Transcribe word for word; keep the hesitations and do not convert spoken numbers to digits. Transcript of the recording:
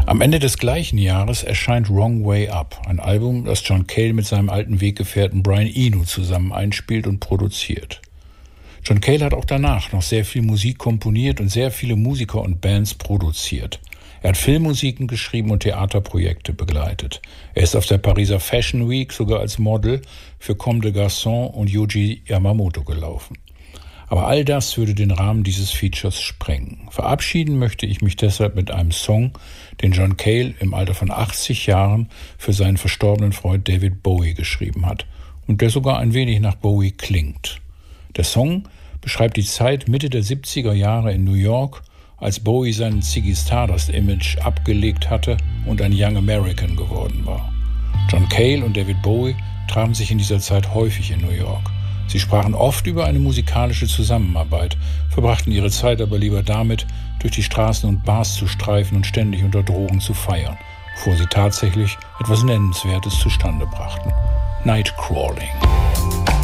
Am Ende des gleichen Jahres erscheint Wrong Way Up, ein Album, das John Cale mit seinem alten Weggefährten Brian Eno zusammen einspielt und produziert. John Cale hat auch danach noch sehr viel Musik komponiert und sehr viele Musiker und Bands produziert. Er hat Filmmusiken geschrieben und Theaterprojekte begleitet. Er ist auf der Pariser Fashion Week sogar als Model für Comme des Garçons und Yuji Yamamoto gelaufen. Aber all das würde den Rahmen dieses Features sprengen. Verabschieden möchte ich mich deshalb mit einem Song, den John Cale im Alter von achtzig Jahren für seinen verstorbenen Freund David Bowie geschrieben hat und der sogar ein wenig nach Bowie klingt. Der Song beschreibt die Zeit Mitte der siebziger Jahre in New York, als Bowie sein Ziggy Stardust-Image abgelegt hatte und ein Young American geworden war. John Cale und David Bowie trafen sich in dieser Zeit häufig in New York. Sie sprachen oft über eine musikalische Zusammenarbeit, verbrachten ihre Zeit aber lieber damit, durch die Straßen und Bars zu streifen und ständig unter Drogen zu feiern, bevor sie tatsächlich etwas Nennenswertes zustande brachten. Nightcrawling.